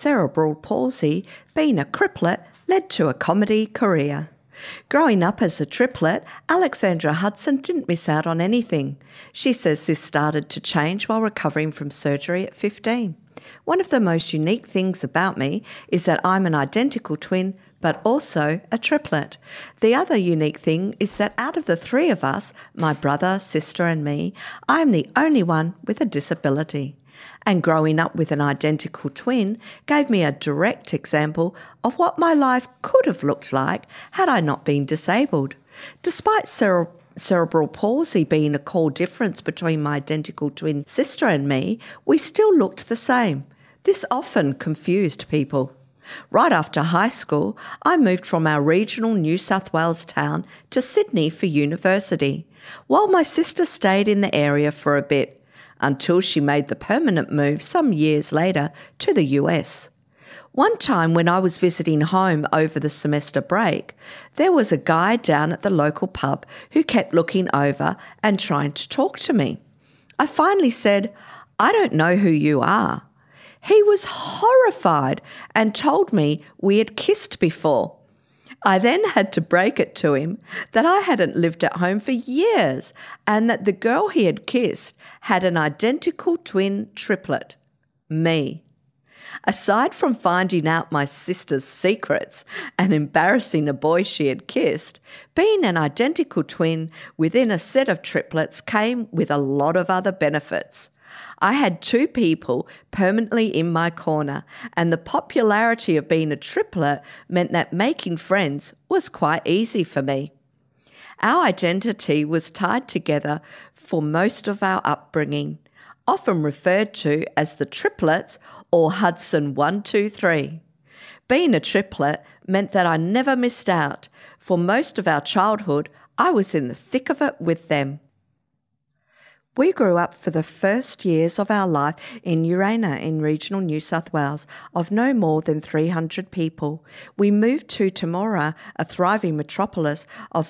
cerebral palsy, being a criplet led to a comedy career. Growing up as a triplet, Alexandra Hudson didn't miss out on anything. She says this started to change while recovering from surgery at 15. One of the most unique things about me is that I'm an identical twin, but also a triplet. The other unique thing is that out of the three of us, my brother, sister and me, I'm the only one with a disability. And growing up with an identical twin gave me a direct example of what my life could have looked like had I not been disabled. Despite cerebral palsy being a core difference between my identical twin sister and me, we still looked the same. This often confused people. Right after high school, I moved from our regional New South Wales town to Sydney for university, while my sister stayed in the area for a bit, until she made the permanent move some years later to the US. One time when I was visiting home over the semester break, there was a guy down at the local pub who kept looking over and trying to talk to me. I finally said, "I don't know who you are." He was horrified and told me we had kissed before. I then had to break it to him that I hadn't lived at home for years and that the girl he had kissed had an identical twin triplet, me. Aside from finding out my sister's secrets and embarrassing a boy she had kissed, being an identical twin within a set of triplets came with a lot of other benefits. I had two people permanently in my corner, and the popularity of being a triplet meant that making friends was quite easy for me. Our identity was tied together for most of our upbringing, often referred to as the triplets or Hudson 1, 2, 3. Being a triplet meant that I never missed out. For most of our childhood, I was in the thick of it with them. We grew up for the first years of our life in Urena in regional New South Wales of no more than 300 people. We moved to Temora, a thriving metropolis of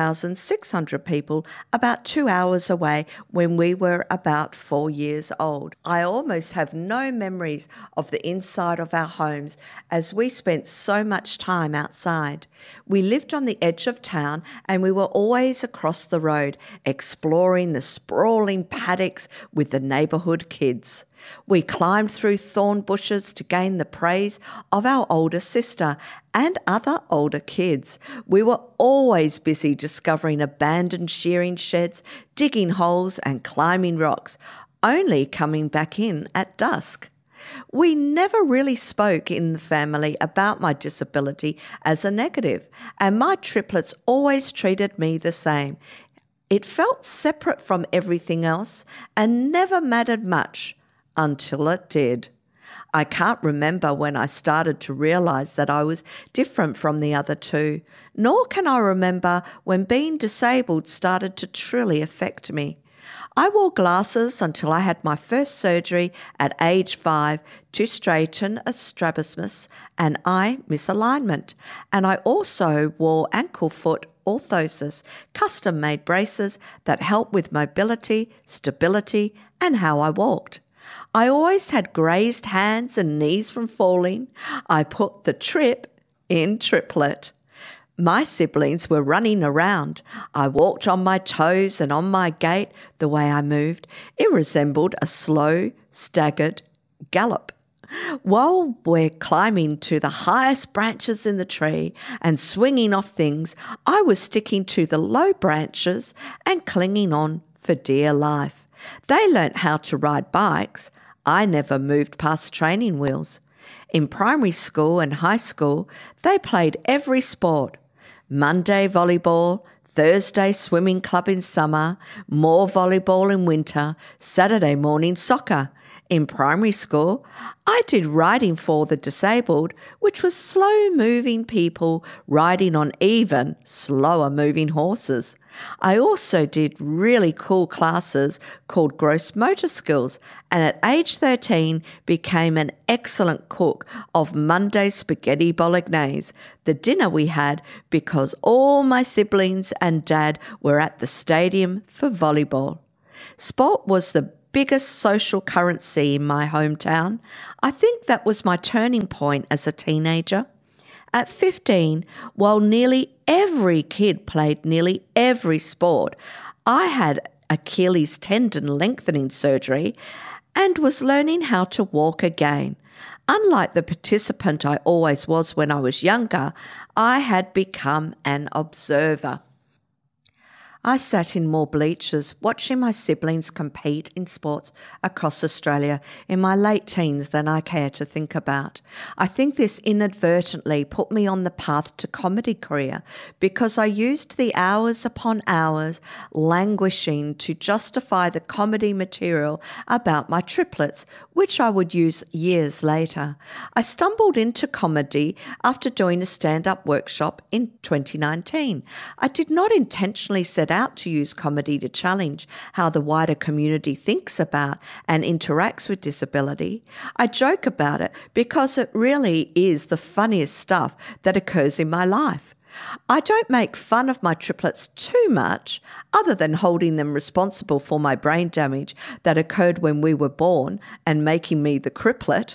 4,600 people, about 2 hours away when we were about 4 years old. I almost have no memories of the inside of our homes as we spent so much time outside. We lived on the edge of town and we were always across the road, exploring the sprawling paddocks with the neighbourhood kids. We climbed through thorn bushes to gain the praise of our older sister and other older kids. We were always busy discovering abandoned shearing sheds, digging holes and climbing rocks, only coming back in at dusk. We never really spoke in the family about my disability as a negative, and my triplets always treated me the same. It felt separate from everything else and never mattered much until it did. I can't remember when I started to realise that I was different from the other two, nor can I remember when being disabled started to truly affect me. I wore glasses until I had my first surgery at age 5 to straighten a strabismus and eye misalignment, and I also wore ankle-foot orthosis, custom-made braces that help with mobility, stability, and how I walked. I always had grazed hands and knees from falling. I put the trip in triplet. My siblings were running around. I walked on my toes and on my gait. The way I moved, it resembled a slow, staggered gallop. While we're climbing to the highest branches in the tree and swinging off things, I was sticking to the low branches and clinging on for dear life. They learnt how to ride bikes. I never moved past training wheels. In primary school and high school, they played every sport. Monday volleyball, Thursday swimming club in summer, more volleyball in winter, Saturday morning soccer. In primary school, I did riding for the disabled, which was slow-moving people riding on even slower-moving horses. I also did really cool classes called gross motor skills, and at age 13 became an excellent cook of Monday spaghetti bolognese, the dinner we had because all my siblings and dad were at the stadium for volleyball. Sport was the biggest social currency in my hometown. I think that was my turning point as a teenager. At 15, while nearly every kid played nearly every sport, I had Achilles tendon lengthening surgery and was learning how to walk again. Unlike the participant I always was when I was younger, I had become an observer. I sat in more bleachers watching my siblings compete in sports across Australia in my late teens than I care to think about. I think this inadvertently put me on the path to comedy career because I used the hours upon hours languishing to justify the comedy material about my triplets, which I would use years later. I stumbled into comedy after doing a stand-up workshop in 2019. I did not intentionally set out to use comedy to challenge how the wider community thinks about and interacts with disability. I joke about it because it really is the funniest stuff that occurs in my life. I don't make fun of my triplets too much, other than holding them responsible for my brain damage that occurred when we were born and making me the criplet.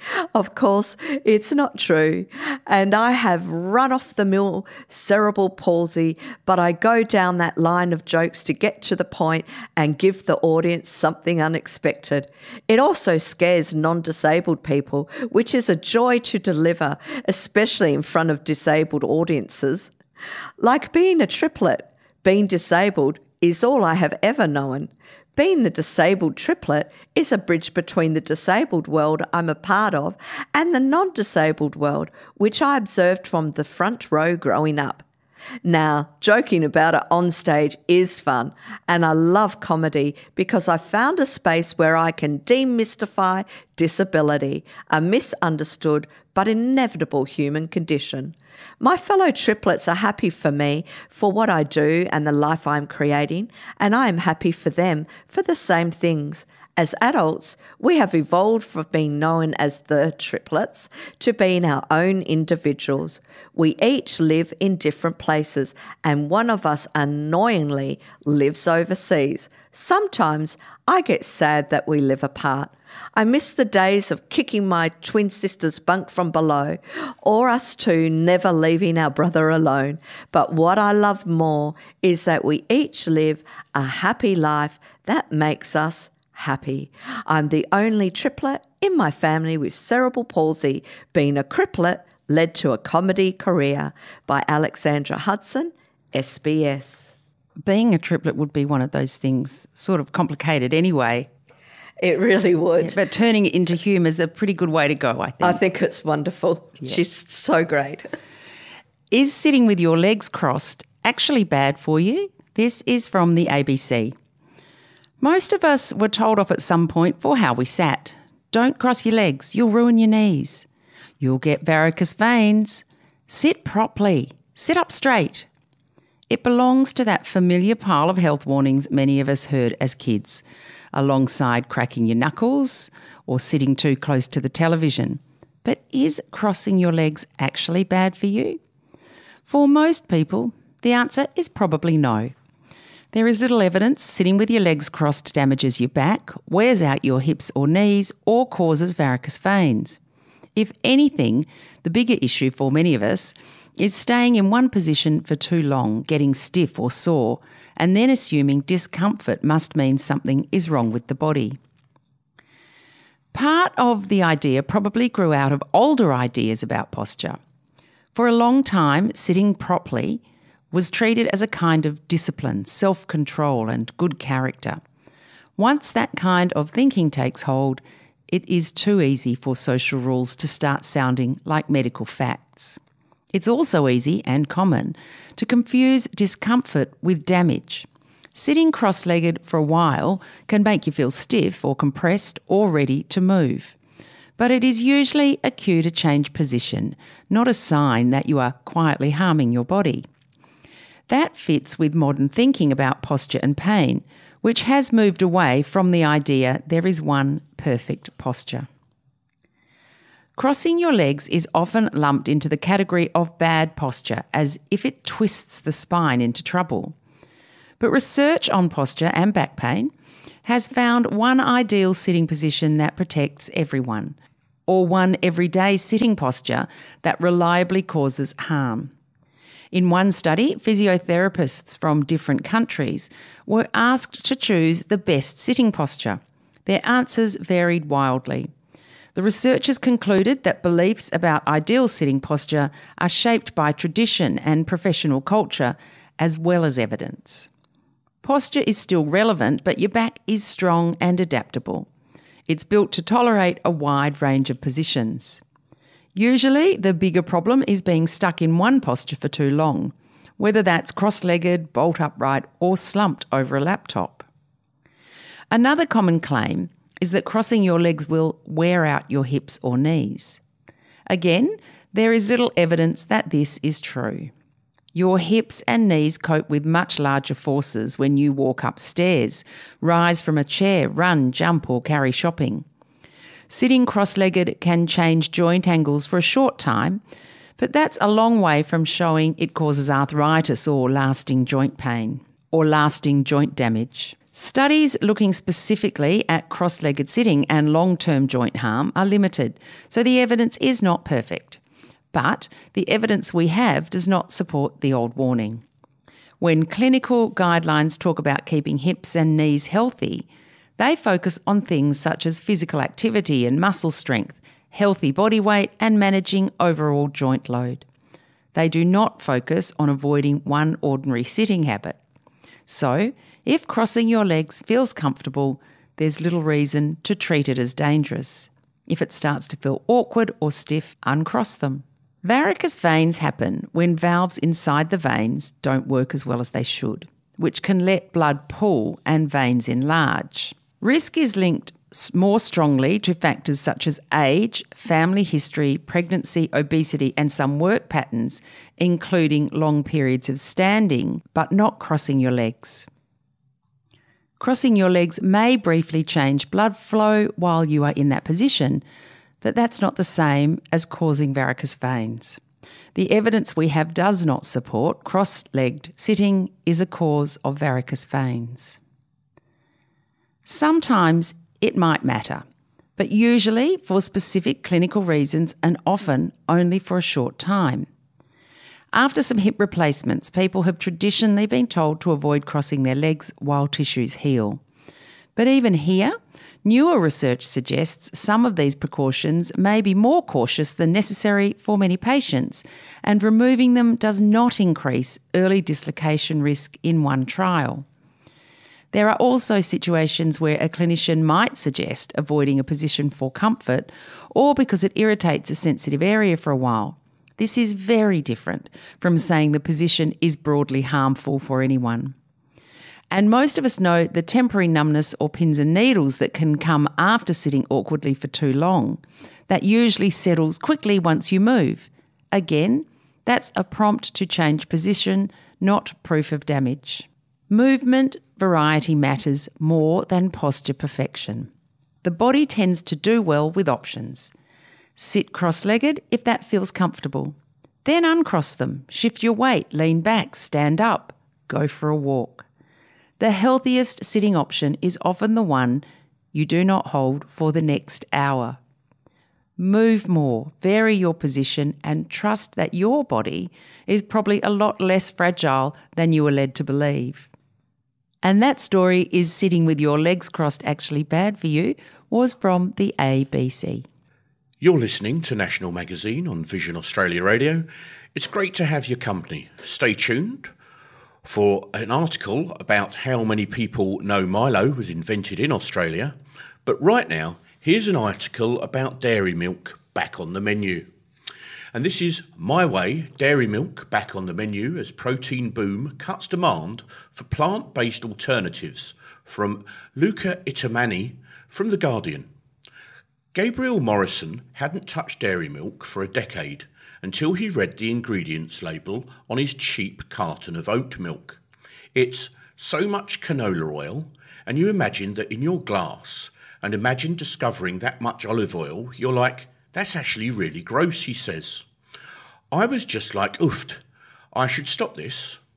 Of course, it's not true, and I have run-off-the-mill cerebral palsy, but I go down that line of jokes to get to the point and give the audience something unexpected. It also scares non-disabled people, which is a joy to deliver, especially in front of disabled audiences. Like being a triplet, being disabled is all I have ever known. Being the disabled triplet is a bridge between the disabled world I'm a part of and the non-disabled world, which I observed from the front row growing up. Now, joking about it on stage is fun, and I love comedy because I found a space where I can demystify disability, a misunderstood but inevitable human condition. My fellow triplets are happy for me for what I do and the life I'm creating, and I am happy for them for the same things. As adults, we have evolved from being known as the triplets to being our own individuals. We each live in different places, and one of us annoyingly lives overseas. Sometimes I get sad that we live apart. I miss the days of kicking my twin sister's bunk from below, or us two never leaving our brother alone. But what I love more is that we each live a happy life that makes us happy. I'm the only triplet in my family with cerebral palsy. Being a criplet led to a comedy career. By Alexandra Hudson, SBS. Being a triplet would be one of those things, sort of complicated anyway. It really would. Yeah, but turning it into humour is a pretty good way to go, I think. I think it's wonderful. Yeah. She's so great. Is sitting with your legs crossed actually bad for you? This is from the ABC. Most of us were told off at some point for how we sat. Don't cross your legs, you'll ruin your knees. You'll get varicose veins. Sit properly. Sit up straight. It belongs to that familiar pile of health warnings many of us heard as kids, alongside cracking your knuckles or sitting too close to the television. But is crossing your legs actually bad for you? For most people, the answer is probably no. There is little evidence sitting with your legs crossed damages your back, wears out your hips or knees, or causes varicose veins. If anything, the bigger issue for many of us is staying in one position for too long, getting stiff or sore, and then assuming discomfort must mean something is wrong with the body. Part of the idea probably grew out of older ideas about posture. For a long time, sitting properly was treated as a kind of discipline, self-control and good character. Once that kind of thinking takes hold, it is too easy for social rules to start sounding like medical facts. It's also easy and common to confuse discomfort with damage. Sitting cross-legged for a while can make you feel stiff or compressed or ready to move. But it is usually a cue to change position, not a sign that you are quietly harming your body. That fits with modern thinking about posture and pain, which has moved away from the idea there is one perfect posture. Crossing your legs is often lumped into the category of bad posture, as if it twists the spine into trouble. But research on posture and back pain has found one ideal sitting position that protects everyone, or one everyday sitting posture that reliably causes harm. In one study, physiotherapists from different countries were asked to choose the best sitting posture. Their answers varied wildly. The researchers concluded that beliefs about ideal sitting posture are shaped by tradition and professional culture, as well as evidence. Posture is still relevant, but your back is strong and adaptable. It's built to tolerate a wide range of positions. Usually, the bigger problem is being stuck in one posture for too long, whether that's cross-legged, bolt upright, or slumped over a laptop. Another common claim is that crossing your legs will wear out your hips or knees. Again, there is little evidence that this is true. Your hips and knees cope with much larger forces when you walk upstairs, rise from a chair, run, jump, or carry shopping. Sitting cross-legged can change joint angles for a short time, but that's a long way from showing it causes arthritis or lasting joint pain or lasting joint damage. Studies looking specifically at cross-legged sitting and long-term joint harm are limited, so the evidence is not perfect. But the evidence we have does not support the old warning. When clinical guidelines talk about keeping hips and knees healthy, they focus on things such as physical activity and muscle strength, healthy body weight, and managing overall joint load. They do not focus on avoiding one ordinary sitting habit. So, if crossing your legs feels comfortable, there's little reason to treat it as dangerous. If it starts to feel awkward or stiff, uncross them. Varicose veins happen when valves inside the veins don't work as well as they should, which can let blood pool and veins enlarge. Risk is linked more strongly to factors such as age, family history, pregnancy, obesity, and some work patterns, including long periods of standing, but not crossing your legs. Crossing your legs may briefly change blood flow while you are in that position, but that's not the same as causing varicose veins. The evidence we have does not support cross-legged sitting is a cause of varicose veins. Sometimes it might matter, but usually for specific clinical reasons and often only for a short time. After some hip replacements, people have traditionally been told to avoid crossing their legs while tissues heal. But even here, newer research suggests some of these precautions may be more cautious than necessary for many patients, and removing them does not increase early dislocation risk in one trial. There are also situations where a clinician might suggest avoiding a position for comfort or because it irritates a sensitive area for a while. This is very different from saying the position is broadly harmful for anyone. And most of us know the temporary numbness or pins and needles that can come after sitting awkwardly for too long. That usually settles quickly once you move. Again, that's a prompt to change position, not proof of damage. Movement variety matters more than posture perfection. The body tends to do well with options. Sit cross-legged if that feels comfortable. Then uncross them, shift your weight, lean back, stand up, go for a walk. The healthiest sitting option is often the one you do not hold for the next hour. Move more, vary your position, and trust that your body is probably a lot less fragile than you were led to believe. And that story, Is Sitting with Your Legs Crossed Actually Bad for You?, was from the ABC. You're listening to National Magazine on Vision Australia Radio. It's great to have your company. Stay tuned for an article about how many people know Milo was invented in Australia. But right now, here's an article about dairy milk back on the menu. And this is My Way, dairy milk back on the menu as protein boom cuts demand for plant-based alternatives, from Luca Itamani from The Guardian. Gabriel Morrison hadn't touched dairy milk for a decade until he read the ingredients label on his cheap carton of oat milk. It's so much canola oil, and you imagine that in your glass, and imagine discovering that much olive oil, you're like, that's actually really gross, he says. I was just like, oofed, I should stop this.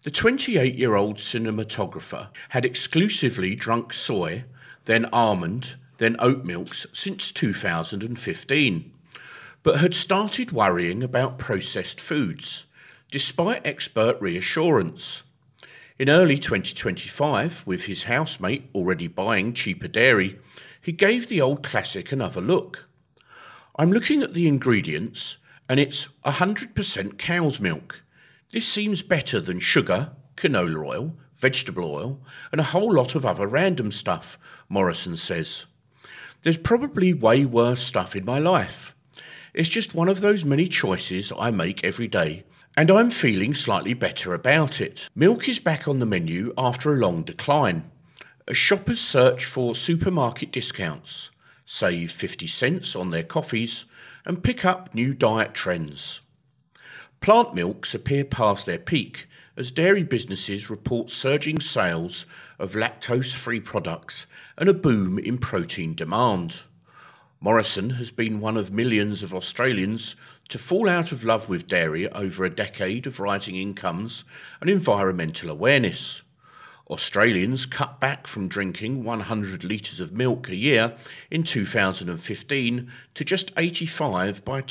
The 28-year-old cinematographer had exclusively drunk soy, then almond, then oat milks since 2015, but had started worrying about processed foods, despite expert reassurance. In early 2025, with his housemate already buying cheaper dairy, he gave the old classic another look. I'm looking at the ingredients, and it's 100% cow's milk. This seems better than sugar, canola oil, vegetable oil, and a whole lot of other random stuff, Morrison says. There's probably way worse stuff in my life. It's just one of those many choices I make every day, and I'm feeling slightly better about it. Milk is back on the menu after a long decline, as shoppers search for supermarket discounts, save 50 cents on their coffees, and pick up new diet trends. Plant milks appear past their peak as dairy businesses report surging sales of lactose-free products and a boom in protein demand. Morrison has been one of millions of Australians to fall out of love with dairy over a decade of rising incomes and environmental awareness. Australians cut back from drinking 100 litres of milk a year in 2015 to just 85 by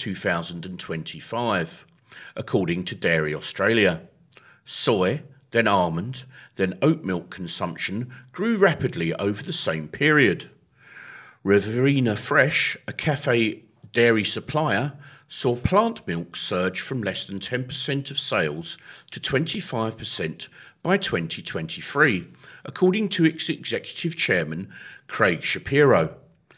2025. According to Dairy Australia. Soy, then almond, then oat milk consumption grew rapidly over the same period. Riverina Fresh, a cafe dairy supplier, saw plant milk surge from less than 10% of sales to 25% by 2023, according to its executive chairman, Craig Shapiro.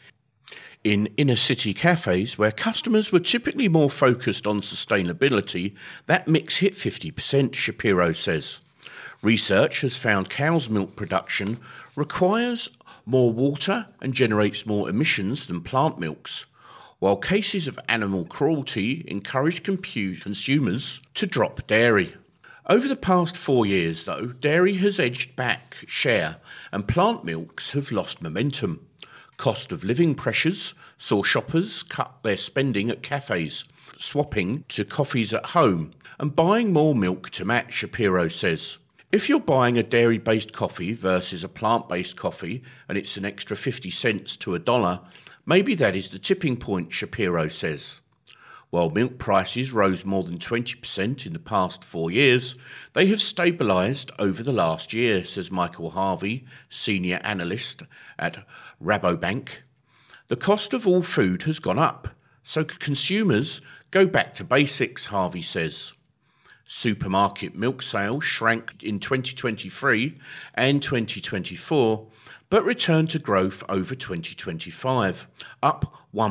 In inner-city cafes, where customers were typically more focused on sustainability, that mix hit 50%, Shapiro says. Research has found cow's milk production requires more water and generates more emissions than plant milks, while cases of animal cruelty encourage consumers to drop dairy. Over the past 4 years, though, dairy has edged back share and plant milks have lost momentum. Cost of living pressures saw shoppers cut their spending at cafes, swapping to coffees at home and buying more milk to match, Shapiro says. If you're buying a dairy-based coffee versus a plant-based coffee and it's an extra 50 cents to $1, maybe that is the tipping point, Shapiro says. While milk prices rose more than 20% in the past 4 years, they have stabilised over the last year, says Michael Harvey, senior analyst at Rabobank. The cost of all food has gone up, so consumers go back to basics, Harvey says. Supermarket milk sales shrank in 2023 and 2024, but returned to growth over 2025, up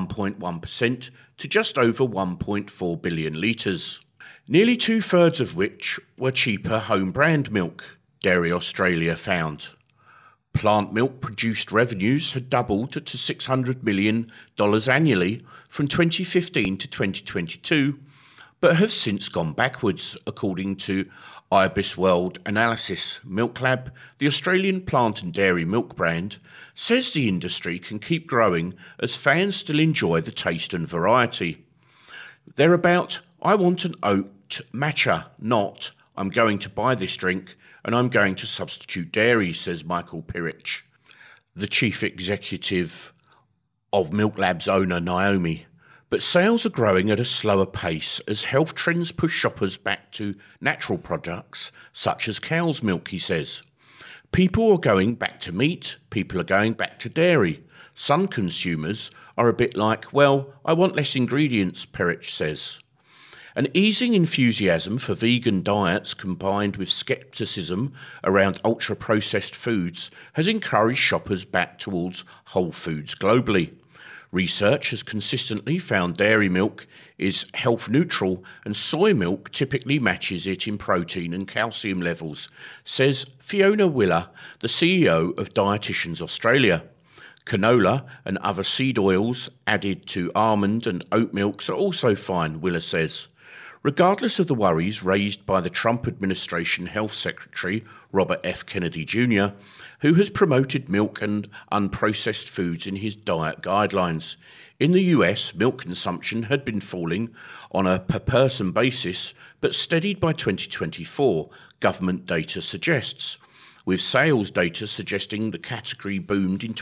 1.1% to just over 1.4 billion litres, nearly 2/3 of which were cheaper home brand milk, Dairy Australia found. Plant milk produced revenues had doubled to $600 million annually from 2015 to 2022, but have since gone backwards, according to Ibis World Analysis. MilkLab, the Australian plant and dairy milk brand, says the industry can keep growing as fans still enjoy the taste and variety. They're about, I want an oat matcha, not, I'm going to buy this drink and I'm going to substitute dairy, says Michael Pirich, the chief executive of MilkLab's owner, Naomi. But sales are growing at a slower pace as health trends push shoppers back to natural products such as cow's milk, he says. People are going back to meat, people are going back to dairy. Some consumers are a bit like, well, I want less ingredients, Pirich says. An easing enthusiasm for vegan diets combined with scepticism around ultra-processed foods has encouraged shoppers back towards whole foods globally. Research has consistently found dairy milk is health neutral and soy milk typically matches it in protein and calcium levels, says Fiona Willer, the CEO of Dietitians Australia. Canola and other seed oils added to almond and oat milks are also fine, Willer says. Regardless of the worries raised by the Trump administration Health Secretary Robert F. Kennedy Jr., who has promoted milk and unprocessed foods in his diet guidelines. In the US, milk consumption had been falling on a per-person basis, but steadied by 2024, government data suggests, with sales data suggesting the category boomed in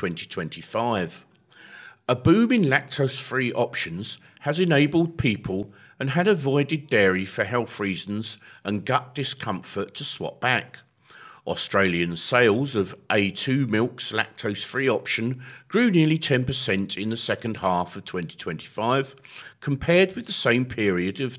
2025. A boom in lactose-free options has enabled people and had avoided dairy for health reasons and gut discomfort to swap back. Australian sales of A2 Milk's lactose-free option grew nearly 10% in the second half of 2025, compared with the same period of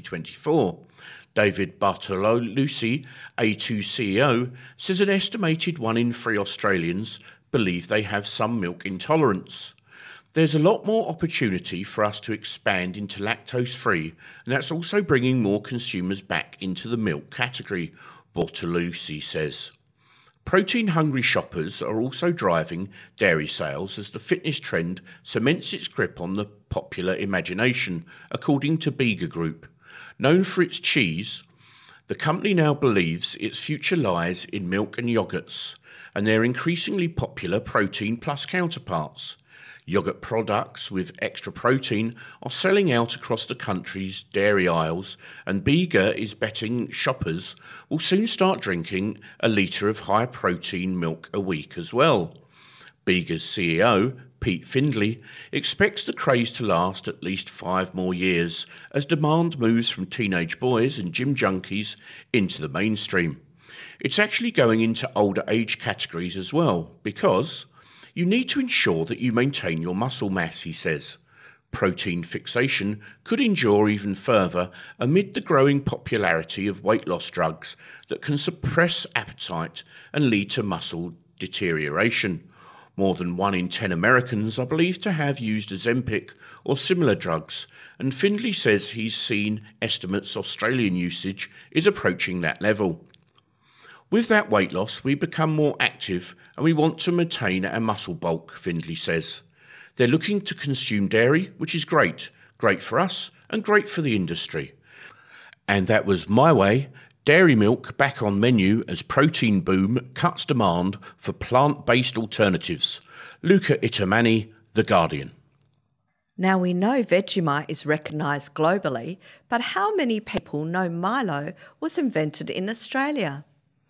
2024. David Bartoluzzi, A2 CEO, says an estimated 1 in 3 Australians believe they have some milk intolerance. There's a lot more opportunity for us to expand into lactose-free, and that's also bringing more consumers back into the milk category, Bartoluzzi says. Protein-hungry shoppers are also driving dairy sales as the fitness trend cements its grip on the popular imagination, according to Bega Group. Known for its cheese, the company now believes its future lies in milk and yogurts, and their increasingly popular protein plus counterparts. Yogurt products with extra protein are selling out across the country's dairy aisles, and Bega is betting shoppers will soon start drinking a litre of high-protein milk a week as well. Bega's CEO, Pete Findlay, expects the craze to last at least 5 more years as demand moves from teenage boys and gym junkies into the mainstream. It's actually going into older age categories as well, because you need to ensure that you maintain your muscle mass, he says. Protein fixation could endure even further amid the growing popularity of weight loss drugs that can suppress appetite and lead to muscle deterioration. More than 1 in 10 Americans are believed to have used Ozempic or similar drugs, and Findlay says he's seen estimates Australian usage is approaching that level. With that weight loss, we become more active and we want to maintain our muscle bulk, Findlay says. They're looking to consume dairy, which is great for us and great for the industry. And that was My Way. Dairy milk back on menu as protein boom cuts demand for plant-based alternatives. Luca Itamani, The Guardian. Now we know Vegemite is recognised globally, but how many people know Milo was invented in Australia?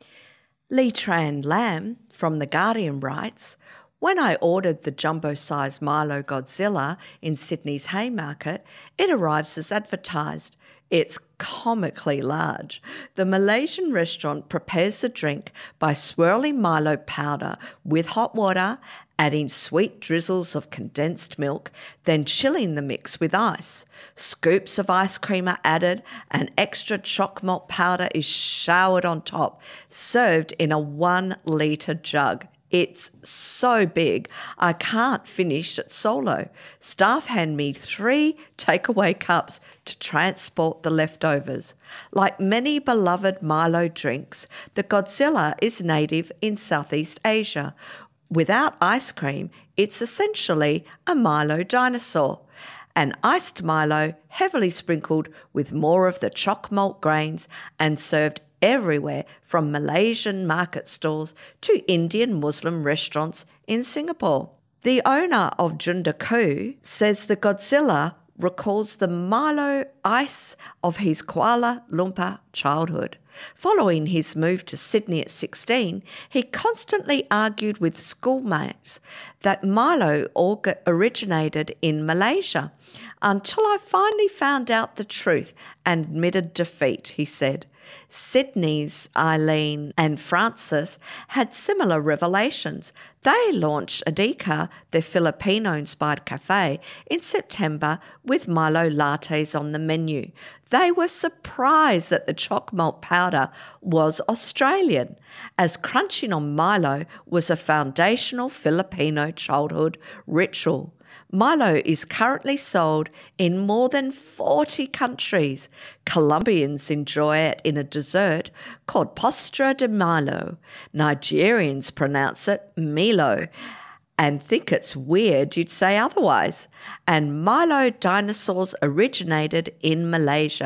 Lee Tran Lam from The Guardian writes, "When I ordered the jumbo-sized Milo Godzilla in Sydney's Haymarket, it arrives as advertised. It's comically large. The Malaysian restaurant prepares the drink by swirling Milo powder with hot water, adding sweet drizzles of condensed milk, then chilling the mix with ice. Scoops of ice cream are added and extra choc malt powder is showered on top, served in a 1-litre jug. It's so big, I can't finish it solo. Staff hand me 3 takeaway cups to transport the leftovers. Like many beloved Milo drinks, the Godzilla is native in Southeast Asia. Without ice cream, it's essentially a Milo dinosaur. An iced Milo heavily sprinkled with more of the choc malt grains and served everywhere from Malaysian market stalls to Indian Muslim restaurants in Singapore." The owner of Jundaku says the Godzilla recalls the Milo ice of his Kuala Lumpur childhood. Following his move to Sydney at 16, he constantly argued with schoolmates that Milo originated in Malaysia, until I finally found out the truth and admitted defeat, he said. Sydney's Eileen and Francis had similar revelations. They launched Adika, their Filipino-inspired cafe, in September with Milo lattes on the menu. They were surprised that the choc malt powder was Australian, as crunching on Milo was a foundational Filipino childhood ritual. Milo is currently sold in more than 40 countries. Colombians enjoy it in a dessert called postre de Milo. Nigerians pronounce it Milo and think it's weird you'd say otherwise. And Milo dinosaurs originated in Malaysia.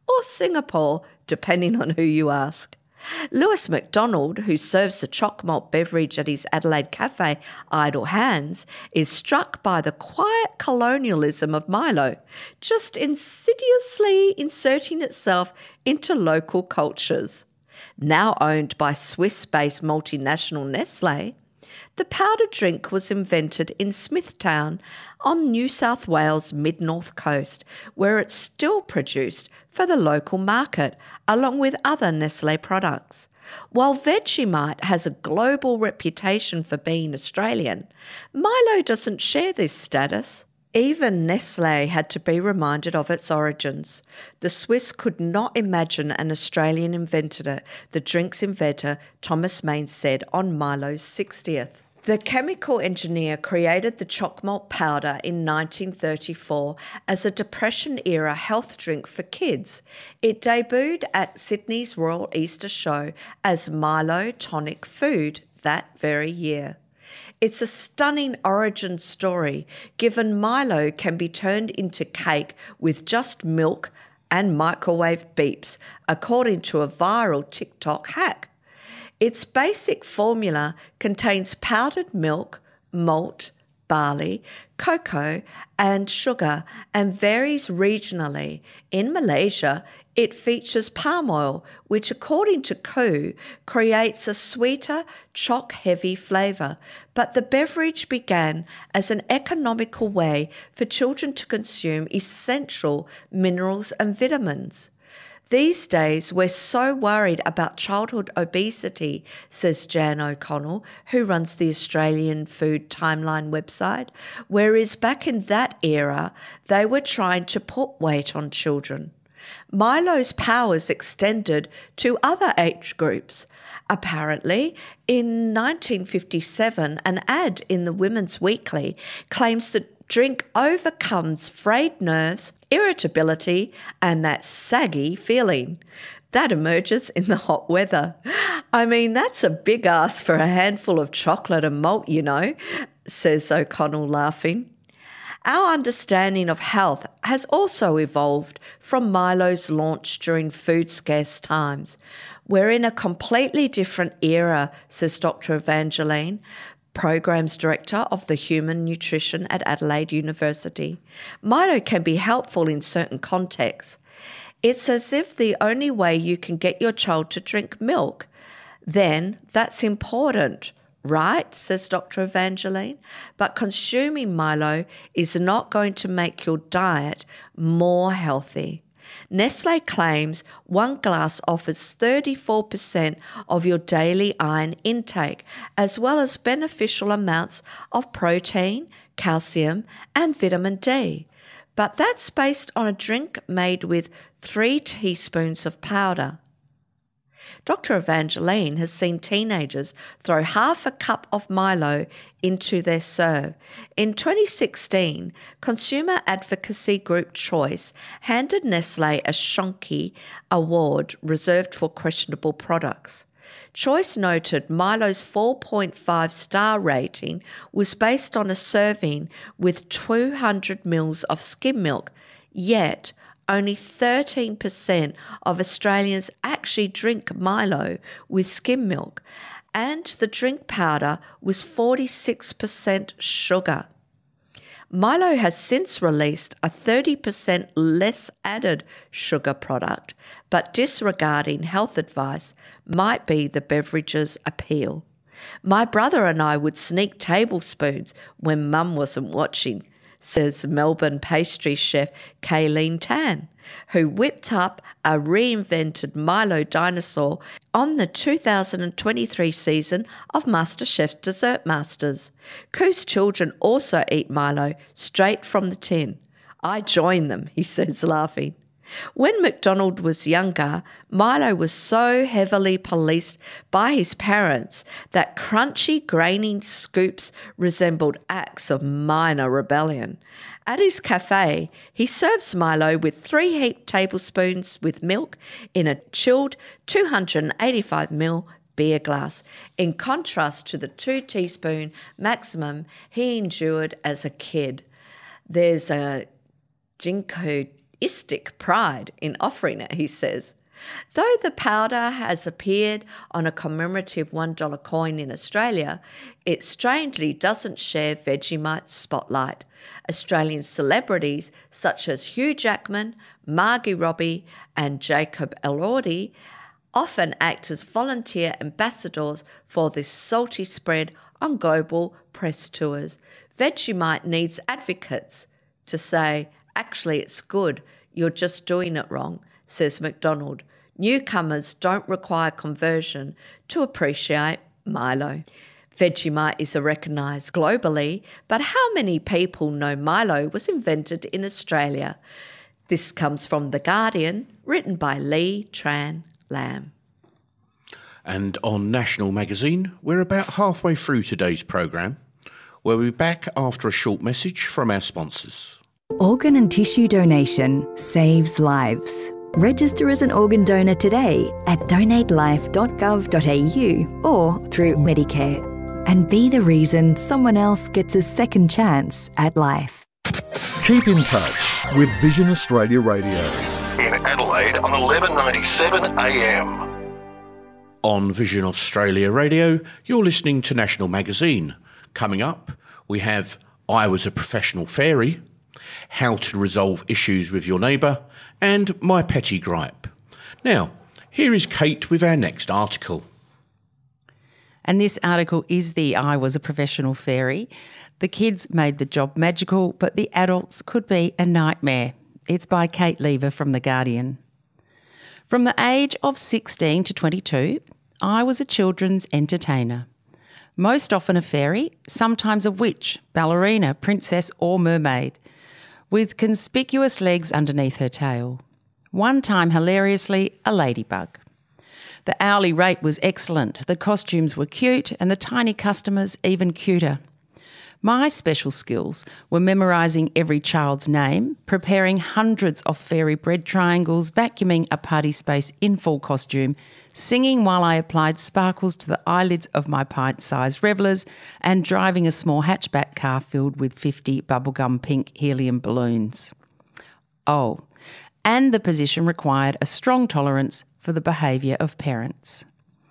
or Singapore, depending on who you ask. Lewis McDonald, who serves the choc malt beverage at his Adelaide cafe, Idle Hands, is struck by the quiet colonialism of Milo, just insidiously inserting itself into local cultures. Now owned by Swiss-based multinational Nestlé, the powdered drink was invented in Smithtown on New South Wales' mid-north coast, where it's still produced for the local market, along with other Nestlé products. While Vegemite has a global reputation for being Australian, Milo doesn't share this status. Even Nestlé had to be reminded of its origins. The Swiss could not imagine an Australian invented it, the drink's inventor Thomas Main said on Milo's 60th. The chemical engineer created the choc malt powder in 1934 as a Depression-era health drink for kids. It debuted at Sydney's Royal Easter Show as Milo Tonic Food that very year. It's a stunning origin story, given Milo can be turned into cake with just milk and microwave beeps, according to a viral TikTok hack. Its basic formula contains powdered milk, malt, barley, cocoa and sugar and varies regionally. In Malaysia, it features palm oil, which according to Koo creates a sweeter, chalk-heavy flavour. But the beverage began as an economical way for children to consume essential minerals and vitamins. These days, we're so worried about childhood obesity, says Jan O'Connell, who runs the Australian Food Timeline website, whereas back in that era, they were trying to put weight on children. Milo's powers extended to other age groups. Apparently, in 1957, an ad in the Women's Weekly claims that drink overcomes frayed nerves, irritability, and that saggy feeling that emerges in the hot weather. I mean, that's a big ask for a handful of chocolate and malt, you know, says O'Connell, laughing. Our understanding of health has also evolved from Milo's launch during food-scarce times. We're in a completely different era, says Dr. Evangeline, Programs Director of the Human Nutrition at Adelaide University. Milo can be helpful in certain contexts. It's as if the only way you can get your child to drink milk, then that's important, right, says Dr. Evangeline. But consuming Milo is not going to make your diet more healthy. Nestlé claims one glass offers 34% of your daily iron intake, as well as beneficial amounts of protein, calcium, and vitamin D. But that's based on a drink made with 3 teaspoons of powder. Dr. Evangeline has seen teenagers throw half a cup of Milo into their serve. In 2016, consumer advocacy group Choice handed Nestlé a Shonky Award reserved for questionable products. Choice noted Milo's 4.5 star rating was based on a serving with 200 ml of skim milk, yet only 13% of Australians actually drink Milo with skim milk, and the drink powder was 46% sugar. Milo has since released a 30% less added sugar product, but disregarding health advice might be the beverage's appeal. My brother and I would sneak tablespoons when Mum wasn't watching, says Melbourne pastry chef Kayleen Tan, who whipped up a reinvented Milo dinosaur on the 2023 season of MasterChef Dessert Masters. Koo's children also eat Milo straight from the tin. I join them, he says, laughing. When McDonald was younger, Milo was so heavily policed by his parents that crunchy, grainy scoops resembled acts of minor rebellion. At his cafe, he serves Milo with 3 heaped tablespoons with milk in a chilled 285ml beer glass, in contrast to the 2 teaspoon maximum he endured as a kid. There's a Jinko Istic pride in offering it, he says. Though the powder has appeared on a commemorative $1 coin in Australia, it strangely doesn't share Vegemite's spotlight. Australian celebrities such as Hugh Jackman, Margie Robbie and Jacob Elordi often act as volunteer ambassadors for this salty spread on global press tours. Vegemite needs advocates to say, actually it's good, you're just doing it wrong, says McDonald. Newcomers don't require conversion to appreciate Milo. Vegemite is recognised globally, but how many people know Milo was invented in Australia? This comes from The Guardian, written by Lee Tran Lam. And on National Magazine, we're about halfway through today's programme. We'll be back after a short message from our sponsors. Organ and tissue donation saves lives. Register as an organ donor today at donatelife.gov.au or through Medicare and be the reason someone else gets a second chance at life. Keep in touch with Vision Australia Radio. In Adelaide on 1197 AM. On Vision Australia Radio, you're listening to National Magazine. Coming up, we have I Was a Professional Fairy, How to Resolve Issues with Your Neighbour, and My Petty Gripe. Now, here is Kate with our next article. And this article is the I Was a Professional Fairy. The kids made the job magical, but the adults could be a nightmare. It's by Kate Lever from The Guardian. From the age of 16 to 22, I was a children's entertainer. Most often a fairy, sometimes a witch, ballerina, princess or mermaid, with conspicuous legs underneath her tail. One time, hilariously, a ladybug. The hourly rate was excellent, the costumes were cute and the tiny customers even cuter. My special skills were memorising every child's name, preparing hundreds of fairy bread triangles, vacuuming a party space in full costume, singing while I applied sparkles to the eyelids of my pint-sized revellers, and driving a small hatchback car filled with 50 bubblegum pink helium balloons. Oh, and the position required a strong tolerance for the behaviour of parents.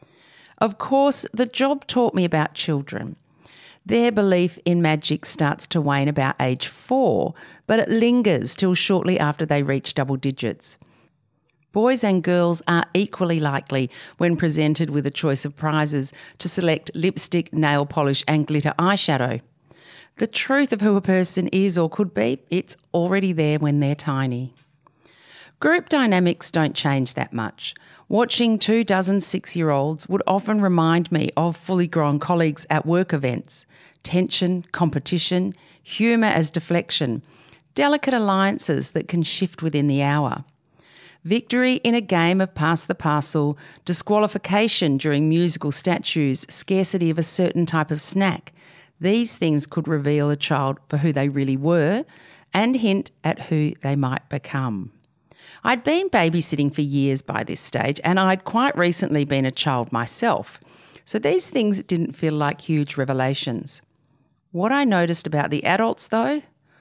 Of course, the job taught me about children. Their belief in magic starts to wane about age 4, but it lingers till shortly after they reach double digits. Boys and girls are equally likely, when presented with a choice of prizes, to select lipstick, nail polish and glitter eyeshadow. The truth of who a person is or could be, it's already there when they're tiny. Group dynamics don't change that much. Watching 24 6-year-olds would often remind me of fully grown colleagues at work events. Tension, competition, humour as deflection, delicate alliances that can shift within the hour. Victory in a game of pass the parcel, disqualification during musical statues, scarcity of a certain type of snack. These things could reveal a child for who they really were and hint at who they might become. I'd been babysitting for years by this stage, and I'd quite recently been a child myself, so these things didn't feel like huge revelations. What I noticed about the adults, though,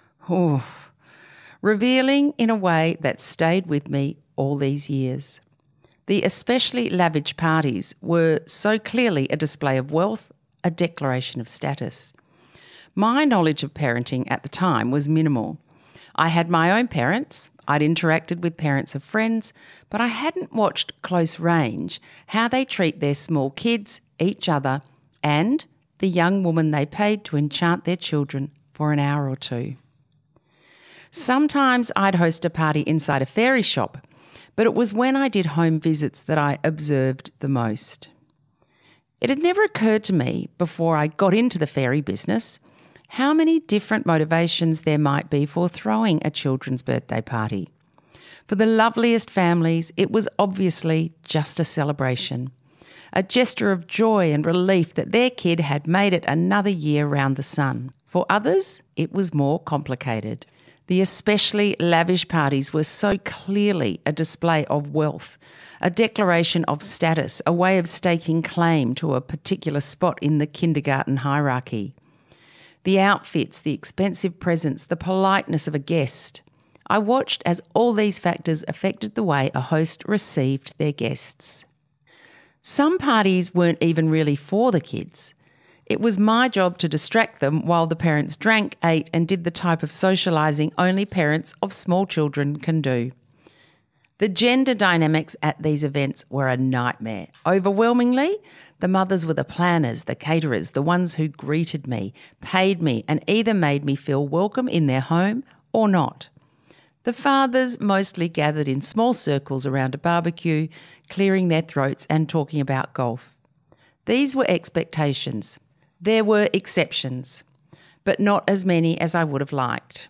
revealing in a way that stayed with me all these years. The especially lavish parties were so clearly a display of wealth, a declaration of status. My knowledge of parenting at the time was minimal. I had my own parents, I'd interacted with parents of friends, but I hadn't watched close range how they treat their small kids, each other, and the young woman they paid to enchant their children for an hour or two. Sometimes I'd host a party inside a fairy shop, but it was when I did home visits that I observed the most. It had never occurred to me before I got into the fairy business how many different motivations there might be for throwing a children's birthday party. For the loveliest families, it was obviously just a celebration, a gesture of joy and relief that their kid had made it another year round the sun. For others, it was more complicated. The especially lavish parties were so clearly a display of wealth, a declaration of status, a way of staking claim to a particular spot in the kindergarten hierarchy. The outfits, the expensive presents, the politeness of a guest. I watched as all these factors affected the way a host received their guests. Some parties weren't even really for the kids. It was my job to distract them while the parents drank, ate and did the type of socialising only parents of small children can do. The gender dynamics at these events were a nightmare. Overwhelmingly, the mothers were the planners, the caterers, the ones who greeted me, paid me and either made me feel welcome in their home or not. The fathers mostly gathered in small circles around a barbecue, clearing their throats and talking about golf. These were expectations. There were exceptions, but not as many as I would have liked.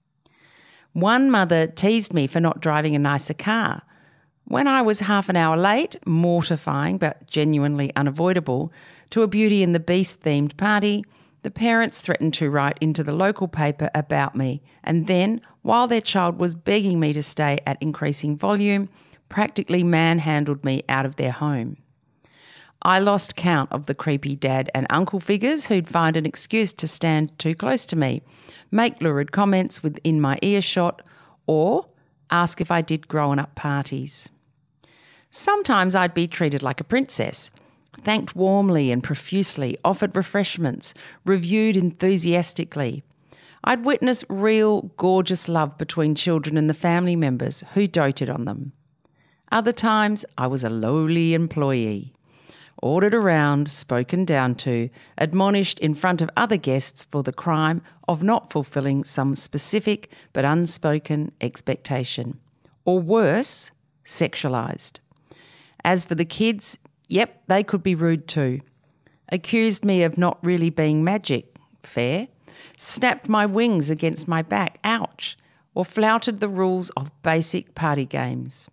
One mother teased me for not driving a nicer car. When I was half an hour late, mortifying but genuinely unavoidable, to a Beauty and the Beast-themed party, the parents threatened to write into the local paper about me and then, while their child was begging me to stay at increasing volume, practically manhandled me out of their home. I lost count of the creepy dad and uncle figures who'd find an excuse to stand too close to me, make lurid comments within my earshot, or ask if I did growing-up parties. Sometimes I'd be treated like a princess, thanked warmly and profusely, offered refreshments, reviewed enthusiastically. I'd witness real, gorgeous love between children and the family members who doted on them. Other times, I was a lowly employee, ordered around, spoken down to, admonished in front of other guests for the crime of not fulfilling some specific but unspoken expectation. Or worse, sexualised. As for the kids, yep, they could be rude too. Accused me of not really being magic, fair. Snapped my wings against my back, ouch, or flouted the rules of basic party games.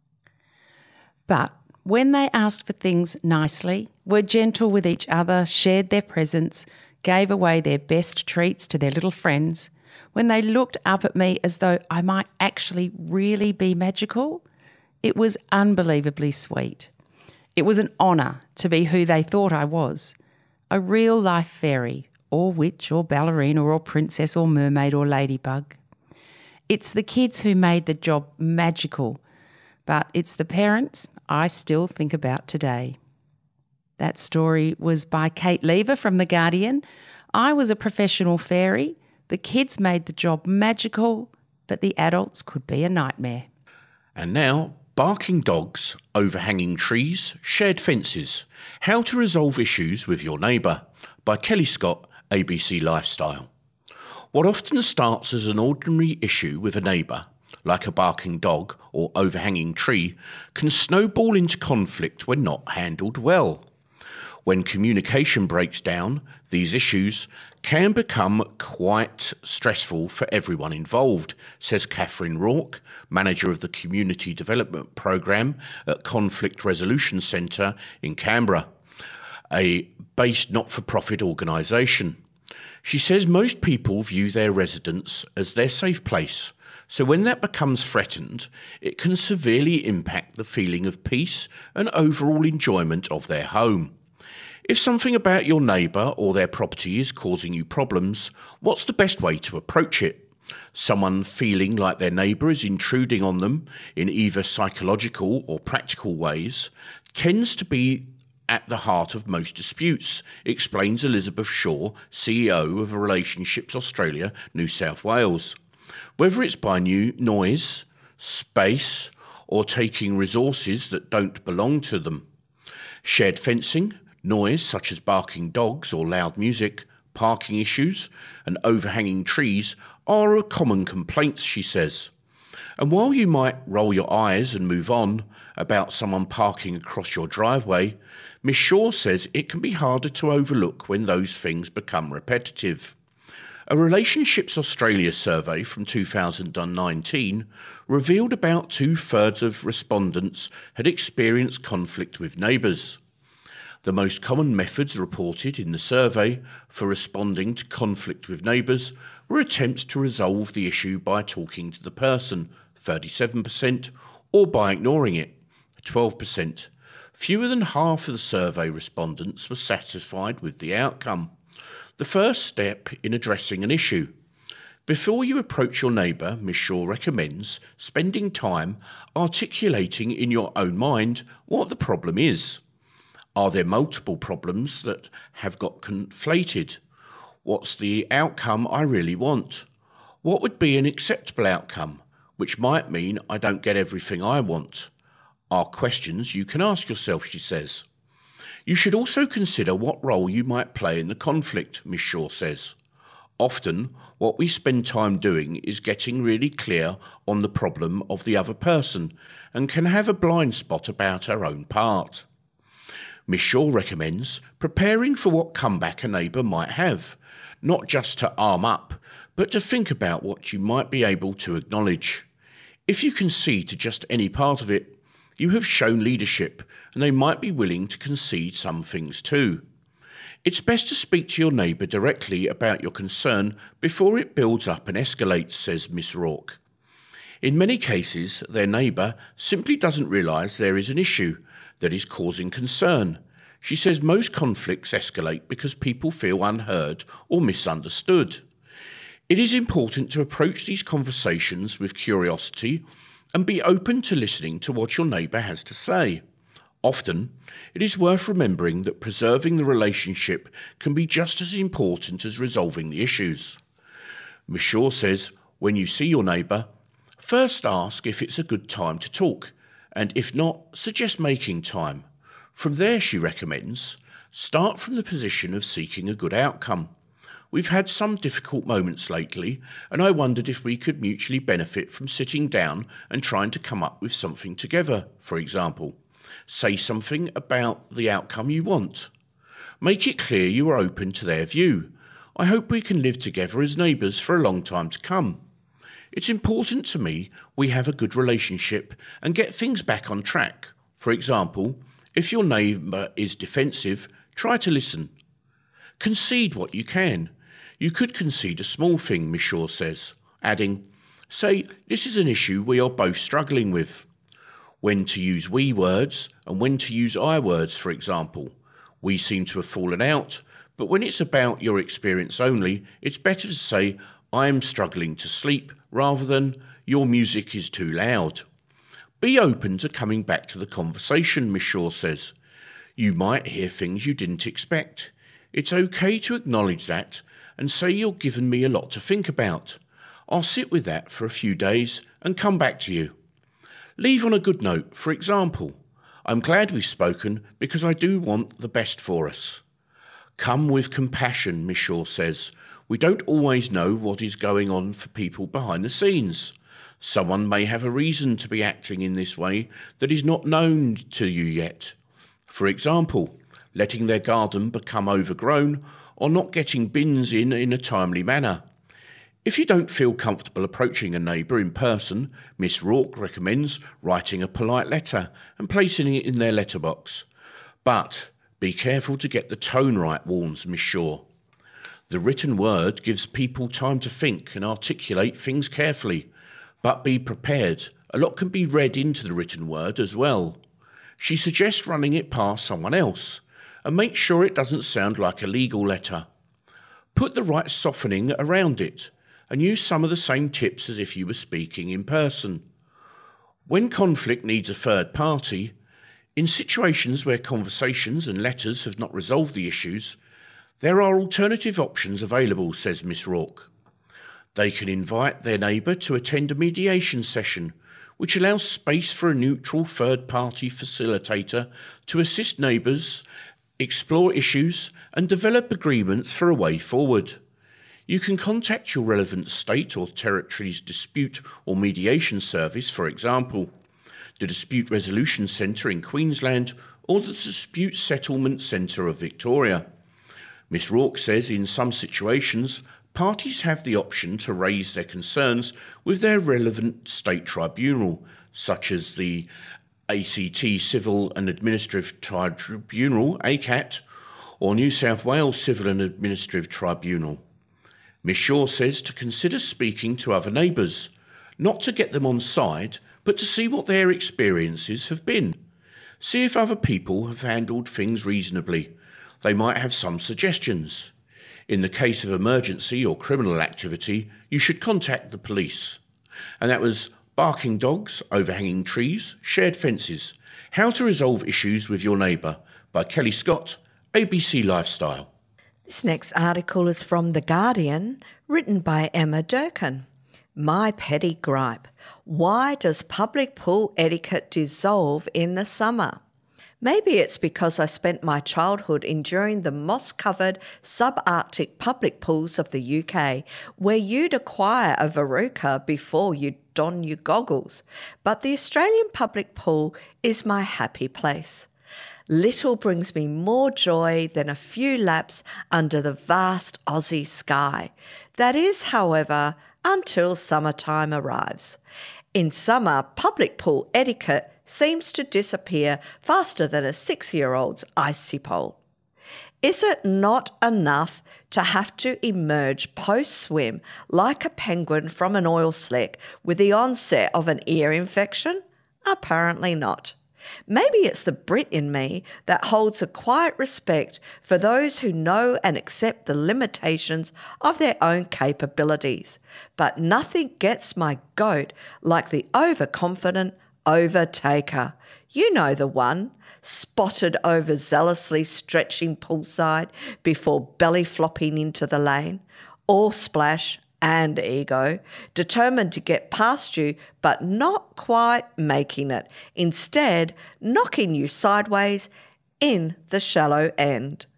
But when they asked for things nicely, were gentle with each other, shared their presents, gave away their best treats to their little friends, when they looked up at me as though I might actually really be magical, it was unbelievably sweet. It was an honour to be who they thought I was, a real-life fairy, or witch, or ballerina, or princess, or mermaid, or ladybug. It's the kids who made the job magical, but it's the parents I still think about today. That story was by Kate Lever from The Guardian. I was a professional fairy. The kids made the job magical, but the adults could be a nightmare. And now, barking dogs, overhanging trees, shared fences. How to resolve issues with your neighbour by Kelly Scott, ABC Lifestyle. What often starts as an ordinary issue with a neighbour, like a barking dog or overhanging tree, can snowball into conflict when not handled well. When communication breaks down, these issues can become quite stressful for everyone involved, says Catherine Rourke, manager of the Community Development Programme at Conflict Resolution Centre in Canberra, a based not-for-profit organisation. She says most people view their residence as their safe place, so when that becomes threatened, it can severely impact the feeling of peace and overall enjoyment of their home. If something about your neighbour or their property is causing you problems, what's the best way to approach it? Someone feeling like their neighbour is intruding on them in either psychological or practical ways tends to be at the heart of most disputes, explains Elizabeth Shaw, CEO of Relationships Australia, New South Wales. Whether it's by new noise, space, or taking resources that don't belong to them. Shared fencing, noise such as barking dogs or loud music, parking issues, and overhanging trees are common complaints, she says. And while you might roll your eyes and move on about someone parking across your driveway, Ms. Shaw says it can be harder to overlook when those things become repetitive. A Relationships Australia survey from 2019 revealed about 2/3 of respondents had experienced conflict with neighbours. The most common methods reported in the survey for responding to conflict with neighbours were attempts to resolve the issue by talking to the person, 37%, or by ignoring it, 12%. Fewer than half of the survey respondents were satisfied with the outcome, the first step in addressing an issue. Before you approach your neighbour, Miss Shaw recommends spending time articulating in your own mind what the problem is. Are there multiple problems that have got conflated? What's the outcome I really want? What would be an acceptable outcome, which might mean I don't get everything I want? Are questions you can ask yourself, she says. You should also consider what role you might play in the conflict, Miss Shaw says. Often, what we spend time doing is getting really clear on the problem of the other person and can have a blind spot about our own part. Miss Shaw recommends preparing for what comeback a neighbour might have, not just to arm up, but to think about what you might be able to acknowledge. If you concede to just any part of it, you have shown leadership, and they might be willing to concede some things too. It's best to speak to your neighbour directly about your concern before it builds up and escalates, says Miss Rourke. In many cases, their neighbour simply doesn't realise there is an issue that is causing concern. She says most conflicts escalate because people feel unheard or misunderstood. It is important to approach these conversations with curiosity and be open to listening to what your neighbour has to say. Often, it is worth remembering that preserving the relationship can be just as important as resolving the issues. Miss Shaw says, when you see your neighbour, first ask if it's a good time to talk, and if not, suggest making time. From there, she recommends, start from the position of seeking a good outcome. We've had some difficult moments lately, and I wondered if we could mutually benefit from sitting down and trying to come up with something together, for example. Say something about the outcome you want. Make it clear you are open to their view. I hope we can live together as neighbours for a long time to come. It's important to me we have a good relationship and get things back on track. For example, if your neighbour is defensive, try to listen. Concede what you can. You could concede a small thing, Miss Shaw says, adding, say, this is an issue we are both struggling with. When to use we words and when to use I words, for example. We seem to have fallen out, but when it's about your experience only, it's better to say, I am struggling to sleep, rather than, your music is too loud. Be open to coming back to the conversation, Miss Shaw says. You might hear things you didn't expect. It's okay to acknowledge that and say you're given me a lot to think about. I'll sit with that for a few days and come back to you. Leave on a good note, for example, I'm glad we've spoken because I do want the best for us. Come with compassion, Miss Shaw says. We don't always know what is going on for people behind the scenes. Someone may have a reason to be acting in this way that is not known to you yet. For example, letting their garden become overgrown or not getting bins in a timely manner. If you don't feel comfortable approaching a neighbour in person, Miss Rourke recommends writing a polite letter and placing it in their letterbox. But be careful to get the tone right, warns Miss Shaw. The written word gives people time to think and articulate things carefully, but be prepared. A lot can be read into the written word as well. She suggests running it past someone else, and make sure it doesn't sound like a legal letter. Put the right softening around it, and use some of the same tips as if you were speaking in person. When conflict needs a third party, in situations where conversations and letters have not resolved the issues, there are alternative options available, says Miss Rourke. They can invite their neighbour to attend a mediation session, which allows space for a neutral third-party facilitator to assist neighbours, explore issues and develop agreements for a way forward. You can contact your relevant state or territory's dispute or mediation service, for example, the Dispute Resolution Centre in Queensland or the Dispute Settlement Centre of Victoria. Miss Rourke says in some situations, parties have the option to raise their concerns with their relevant state tribunal, such as the ACT Civil and Administrative Tribunal, ACAT, or New South Wales Civil and Administrative Tribunal. Miss Shaw says to consider speaking to other neighbours, not to get them on side, but to see what their experiences have been. See if other people have handled things reasonably. They might have some suggestions. In the case of emergency or criminal activity, you should contact the police. And that was Barking Dogs, Overhanging Trees, Shared Fences, How to Resolve Issues with Your Neighbour by Kelly Scott, ABC Lifestyle. This next article is from The Guardian, written by Emma Durkin. My petty gripe. Why does public pool etiquette dissolve in the summer? Maybe it's because I spent my childhood enduring the moss-covered subarctic public pools of the UK, where you'd acquire a verruca before you don your goggles. But the Australian public pool is my happy place. Little brings me more joy than a few laps under the vast Aussie sky. That is, however, until summertime arrives. In summer, public pool etiquette seems to disappear faster than a 6-year-old's icy pole. Is it not enough to have to emerge post-swim like a penguin from an oil slick with the onset of an ear infection? Apparently not. Maybe it's the Brit in me that holds a quiet respect for those who know and accept the limitations of their own capabilities. But nothing gets my goat like the overconfident overtaker. You know the one, spotted overzealously stretching poolside before belly flopping into the lane, all splash and ego, determined to get past you but not quite making it, instead knocking you sideways in the shallow end.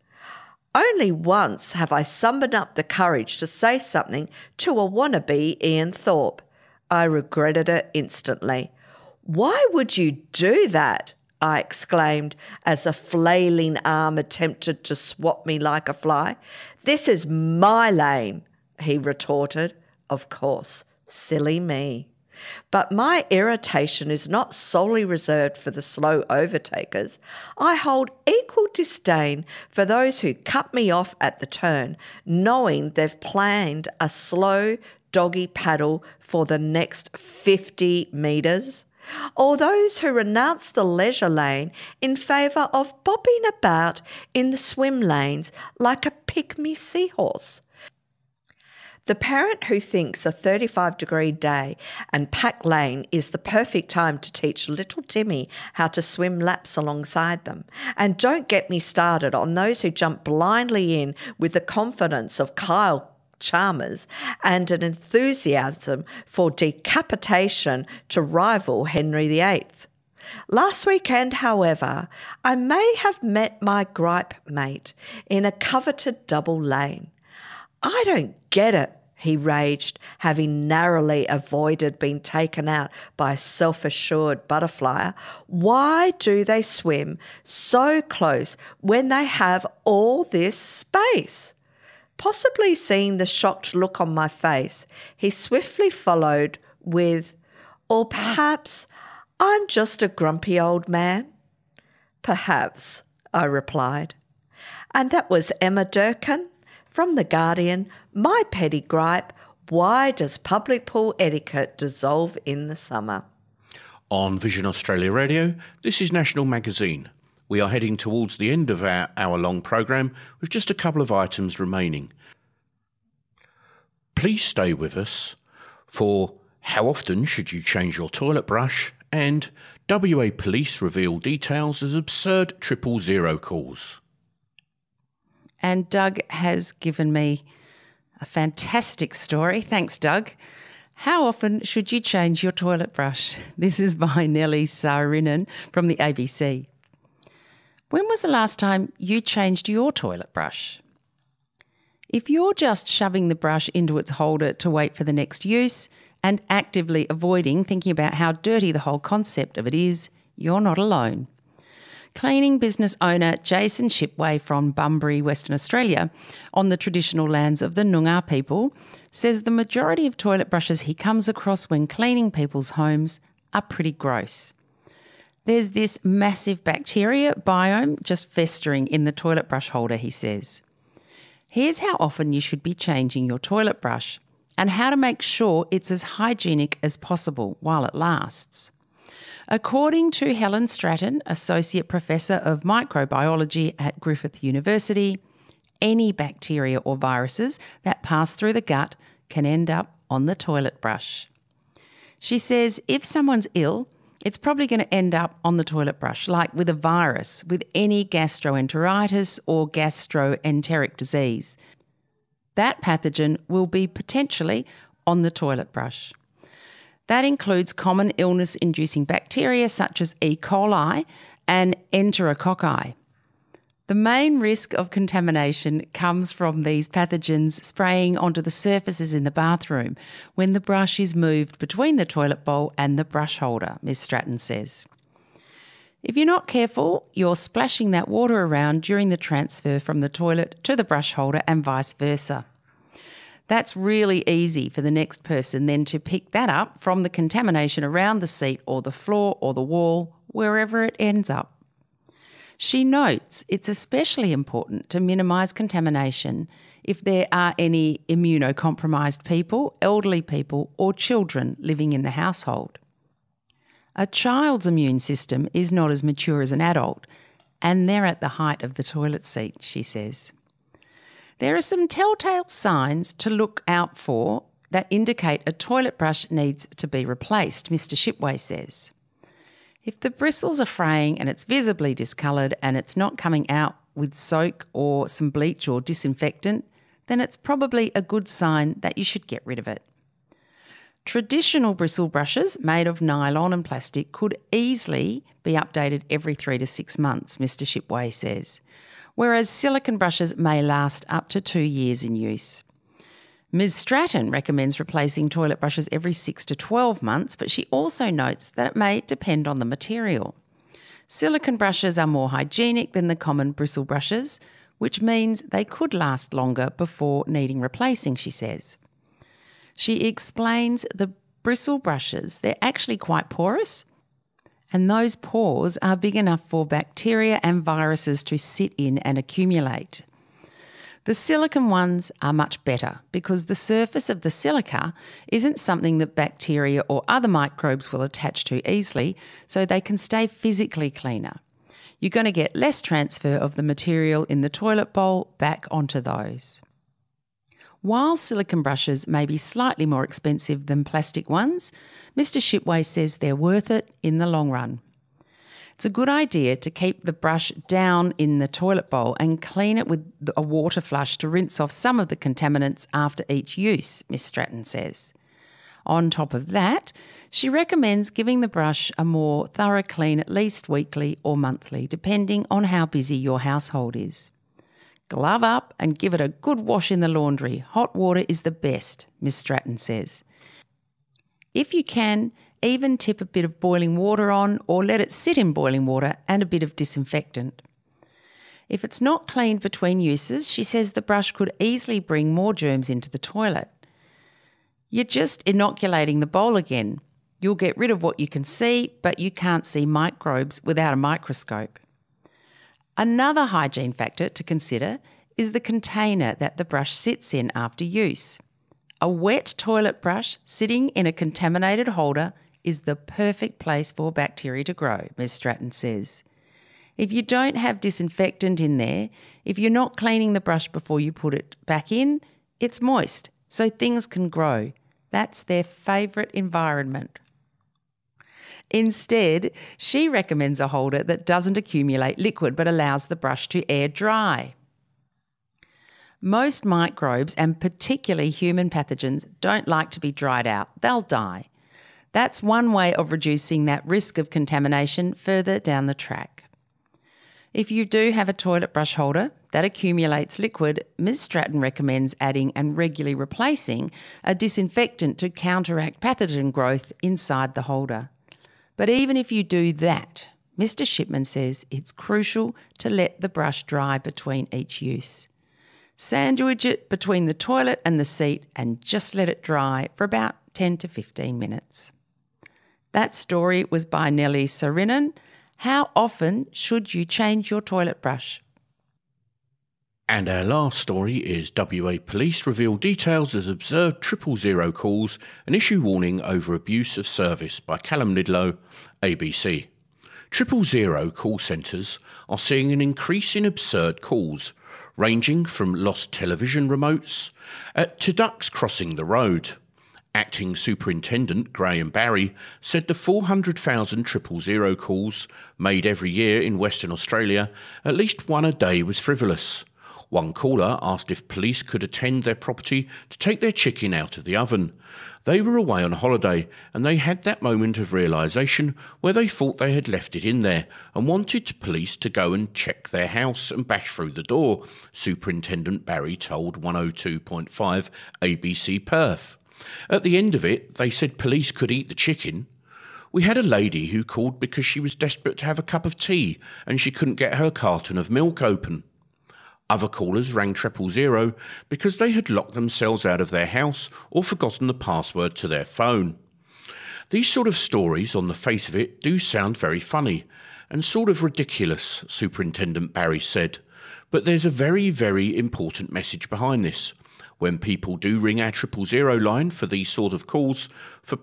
Only once have I summoned up the courage to say something to a wannabe Ian Thorpe. I regretted it instantly. "Why would you do that?" I exclaimed as a flailing arm attempted to swat me like a fly. "This is my lane," he retorted. Of course, silly me. But my irritation is not solely reserved for the slow overtakers. I hold equal disdain for those who cut me off at the turn, knowing they've planned a slow doggy paddle for the next 50 metres. Or those who renounce the leisure lane in favour of bobbing about in the swim lanes like a pygmy seahorse. The parent who thinks a 35-degree day and packed lane is the perfect time to teach little Timmy how to swim laps alongside them. And don't get me started on those who jump blindly in with the confidence of Kyle Chalmers and an enthusiasm for decapitation to rival Henry VIII. Last weekend, however, I may have met my gripe mate in a coveted double lane. "I don't get it," he raged, having narrowly avoided being taken out by a self-assured butterflyer. "Why do they swim so close when they have all this space?" Possibly seeing the shocked look on my face, he swiftly followed with, "Or perhaps I'm just a grumpy old man." "Perhaps," I replied. And that was Emma Durkin from The Guardian, my petty gripe, why does public pool etiquette dissolve in the summer? On Vision Australia Radio, this is National Magazine. We are heading towards the end of our hour-long programme with just a couple of items remaining. Please stay with us for how often should you change your toilet brush and WA Police reveal details as absurd 000 calls. And Doug has given me a fantastic story. Thanks, Doug. How often should you change your toilet brush? This is by Nellie Saarinen from the ABC. When was the last time you changed your toilet brush? If you're just shoving the brush into its holder to wait for the next use and actively avoiding thinking about how dirty the whole concept of it is, you're not alone. Cleaning business owner Jason Shipway from Bunbury, Western Australia, on the traditional lands of the Noongar people, says the majority of toilet brushes he comes across when cleaning people's homes are pretty gross. There's this massive bacteria biome just festering in the toilet brush holder, he says. Here's how often you should be changing your toilet brush and how to make sure it's as hygienic as possible while it lasts. According to Helen Stratton, Associate Professor of Microbiology at Griffith University, any bacteria or viruses that pass through the gut can end up on the toilet brush. She says if someone's ill, it's probably going to end up on the toilet brush, like with a virus, with any gastroenteritis or gastroenteric disease. That pathogen will be potentially on the toilet brush. That includes common illness-inducing bacteria such as E. coli and Enterococci. The main risk of contamination comes from these pathogens spraying onto the surfaces in the bathroom when the brush is moved between the toilet bowl and the brush holder, Ms. Stratton says. If you're not careful, you're splashing that water around during the transfer from the toilet to the brush holder and vice versa. That's really easy for the next person then to pick that up from the contamination around the seat or the floor or the wall, wherever it ends up. She notes it's especially important to minimise contamination if there are any immunocompromised people, elderly people or children living in the household. A child's immune system is not as mature as an adult, and they're at the height of the toilet seat, she says. There are some telltale signs to look out for that indicate a toilet brush needs to be replaced, Mr. Shipway says. If the bristles are fraying and it's visibly discoloured and it's not coming out with soak or some bleach or disinfectant, then it's probably a good sign that you should get rid of it. Traditional bristle brushes made of nylon and plastic could easily be updated every 3 to 6 months, Mr. Shipway says, whereas silicone brushes may last up to 2 years in use. Ms. Stratton recommends replacing toilet brushes every 6 to 12 months, but she also notes that it may depend on the material. Silicone brushes are more hygienic than the common bristle brushes, which means they could last longer before needing replacing, she says. She explains the bristle brushes, they're actually quite porous, and those pores are big enough for bacteria and viruses to sit in and accumulate. The silicone ones are much better because the surface of the silica isn't something that bacteria or other microbes will attach to easily, so they can stay physically cleaner. You're going to get less transfer of the material in the toilet bowl back onto those. While silicone brushes may be slightly more expensive than plastic ones, Mr. Shipway says they're worth it in the long run. It's a good idea to keep the brush down in the toilet bowl and clean it with a water flush to rinse off some of the contaminants after each use, Ms. Stratton says. On top of that, she recommends giving the brush a more thorough clean at least weekly or monthly, depending on how busy your household is. Glove up and give it a good wash in the laundry. Hot water is the best, Ms. Stratton says. If you can, even tip a bit of boiling water on or let it sit in boiling water and a bit of disinfectant. If it's not cleaned between uses, she says the brush could easily bring more germs into the toilet. You're just inoculating the bowl again. You'll get rid of what you can see, but you can't see microbes without a microscope. Another hygiene factor to consider is the container that the brush sits in after use. A wet toilet brush sitting in a contaminated holder is the perfect place for bacteria to grow, Ms. Stratton says. If you don't have disinfectant in there, if you're not cleaning the brush before you put it back in, it's moist, so things can grow. That's their favourite environment. Instead, she recommends a holder that doesn't accumulate liquid but allows the brush to air dry. Most microbes, and particularly human pathogens, don't like to be dried out. They'll die. That's one way of reducing that risk of contamination further down the track. If you do have a toilet brush holder that accumulates liquid, Ms. Stratton recommends adding and regularly replacing a disinfectant to counteract pathogen growth inside the holder. But even if you do that, Mr. Shipman says it's crucial to let the brush dry between each use. Sandwich it between the toilet and the seat and just let it dry for about 10 to 15 minutes. That story was by Nellie Sarinen. How often should you change your toilet brush? And our last story is WA Police reveal details as observed 000 calls and issue warning over abuse of service by Callum Nidlow, ABC. 000 call centres are seeing an increase in absurd calls, ranging from lost television remotes to ducks crossing the road. Acting Superintendent Graham Barry said the 400,000 000 calls made every year in Western Australia, at least one a day was frivolous. One caller asked if police could attend their property to take their chicken out of the oven. They were away on holiday and they had that moment of realisation where they thought they had left it in there and wanted police to go and check their house and bash through the door, Superintendent Barry told 102.5 ABC Perth. At the end of it, they said police could eat the chicken. We had a lady who called because she was desperate to have a cup of tea and she couldn't get her carton of milk open. Other callers rang 000 because they had locked themselves out of their house or forgotten the password to their phone. These sort of stories, on the face of it, do sound very funny and sort of ridiculous, Superintendent Barry said. But there's a very, very important message behind this. When people do ring our 000 line for these sort of calls, for